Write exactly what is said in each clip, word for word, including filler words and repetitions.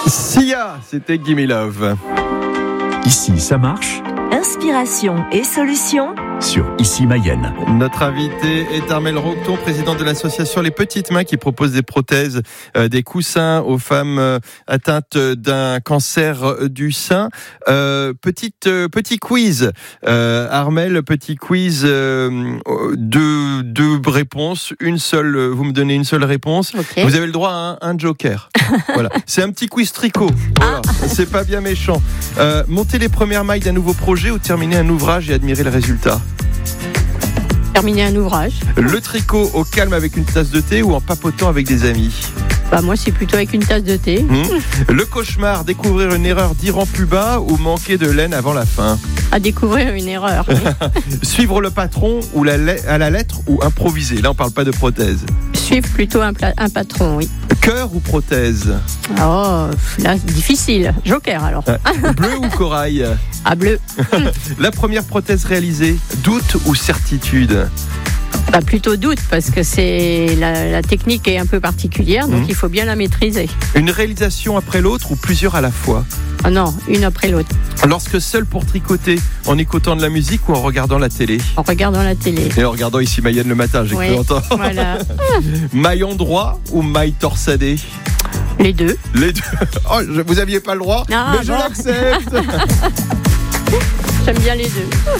Sia, c'était Gimme Love. Ici, ça marche. Inspiration et solutions sur Ici Mayenne. Notre invité est Armelle Rocton, président de l'association Les Petites Mains, qui propose des prothèses, euh, des coussins aux femmes euh, atteintes d'un cancer du sein. Euh, petite, euh, petit quiz, euh, Armelle, petit quiz, euh, deux, deux réponses, une seule. Vous me donnez une seule réponse. Okay. Vous avez le droit à un, un joker. Voilà, c'est un petit quiz tricot. Voilà. Ah. C'est pas bien méchant. Euh, monter les premières mailles d'un nouveau projet ou terminer un ouvrage et admirer le résultat? Terminer un ouvrage. Le tricot au calme avec une tasse de thé ou en papotant avec des amis? Bah moi c'est plutôt avec une tasse de thé. Mmh. Le cauchemar, découvrir une erreur d'Iran Puba ou manquer de laine avant la fin? À découvrir une erreur. Oui. Suivre le patron ou la la- à la lettre ou improviser? Là on parle pas de prothèse. Suivre plutôt un, pla- un patron, oui. Cœur ou prothèse? Oh, là difficile. Joker alors. Euh, bleu ou corail? À bleu. La première prothèse réalisée, doute ou certitude? Bah plutôt doute parce que c'est la, la technique est un peu particulière, donc Mmh. il faut bien la maîtriser. Une réalisation après l'autre ou plusieurs à la fois? Ah non, une après l'autre. Lorsque seul pour tricoter, en écoutant de la musique ou en regardant la télé? En regardant la télé. Et en regardant Ici Mayenne le matin, j'ai Oui, cru entendre. voilà. Maillon droit ou maille torsadée? Les deux. Les deux. Oh, je, vous aviez pas le droit, Ah, mais je bon. l'accepte. J'aime bien les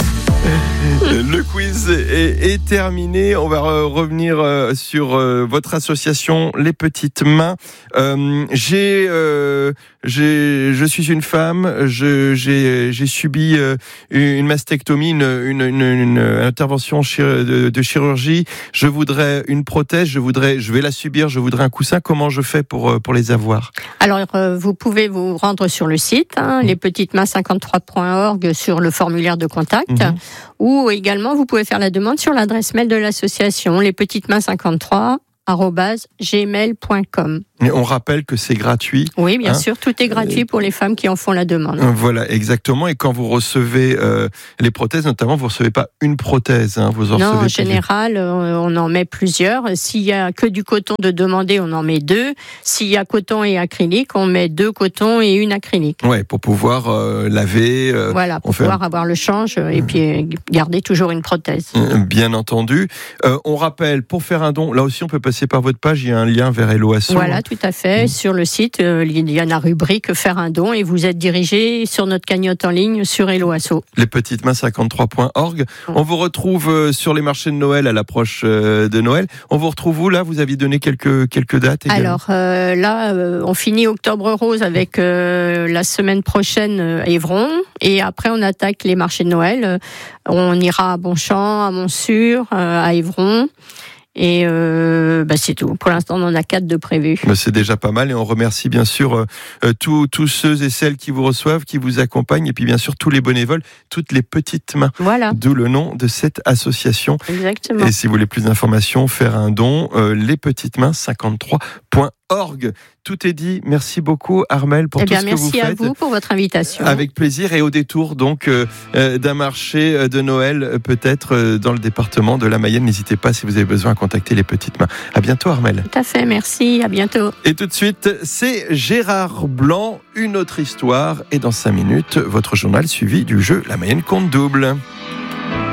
deux. Le quiz est, est terminé. On va re- revenir euh, sur euh, votre association Les Petites Mains. Euh, j'ai, euh, j'ai, je suis une femme. Je, j'ai, j'ai subi euh, une mastectomie, une, une, une, une intervention chir- de, de chirurgie. Je voudrais une prothèse. Je voudrais, je vais la subir. Je voudrais un coussin. Comment je fais pour euh, pour les avoir? Alors, euh, vous pouvez vous rendre sur le site, hein, les petites mains cinquante-trois point org, sur le formulaire de contact, Mhm. ou également vous pouvez faire la demande sur l'adresse mail de l'association, les petites mains cinquante-trois arobase gmail point com. Et on rappelle que c'est gratuit. Oui, bien Hein sûr, tout est gratuit pour les femmes qui en font la demande. Voilà, exactement. Et quand vous recevez euh, les prothèses, notamment, vous recevez pas une prothèse. Hein, vous en Non, recevez en plusieurs. général, euh, on en met plusieurs. S'il y a que du coton de demander, on en met deux. S'il y a coton et acrylique, on met deux cotons et une acrylique. Ouais, pour pouvoir euh, laver. euh, Voilà, pour on fait pouvoir avoir le change euh, et puis euh, garder toujours une prothèse. un- Bien entendu. Euh, on rappelle, pour faire un don, là aussi, on peut passer par votre page. Il y a un lien vers Hello Asso. Voilà, tout à fait. Mmh. Sur le site, euh, il y a la rubrique faire un don et vous êtes dirigé sur notre cagnotte en ligne sur Hello Asso. Les petites mains cinquante-trois point org. On vous retrouve euh, sur les marchés de Noël à l'approche euh, de Noël. On vous retrouve où là? Vous aviez donné quelques quelques dates également. Alors euh, là, euh, on finit Octobre Rose avec euh, la semaine prochaine euh, Évron et après on attaque les marchés de Noël. Euh, on ira à Bonchamp, à Montsûr, euh, à Évron. Et euh, bah c'est tout. Pour l'instant, on en a quatre de prévus. Ben, c'est déjà pas mal et on remercie bien sûr euh, euh, tous, tous ceux et celles qui vous reçoivent, qui vous accompagnent et puis bien sûr tous les bénévoles, toutes les petites mains. Voilà, D'où le nom de cette association. exactement. Et si vous voulez plus d'informations, faire un don, euh, les petites mains cinquante-trois point org. Tout est dit. Merci beaucoup Armelle pour Eh tout bien, ce que vous merci à faites. vous pour votre invitation. Avec plaisir et au détour donc euh, euh, d'un marché euh, de Noël euh, peut-être euh, dans le département de la Mayenne. N'hésitez pas si vous avez besoin à contacter les petites mains. À bientôt Armelle. Tout à fait, merci, à bientôt. Et tout de suite, c'est Gérard Blanc, une autre histoire. Et dans cinq minutes, votre journal suivi du jeu La Mayenne compte double.